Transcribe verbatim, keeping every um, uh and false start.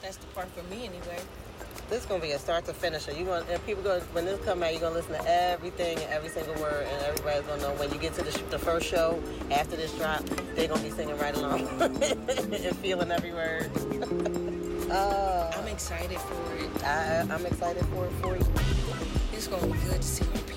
That's the part for me anyway. This is gonna be a start to finish. You going and people go when this come out. You're gonna listen to everything and every single word, and everybody's gonna know when you get to the, sh- the first show after this drop. They're gonna be singing right along and feeling every word. uh, I'm excited for it. I, I'm excited for it for you. It's gonna be good to see you.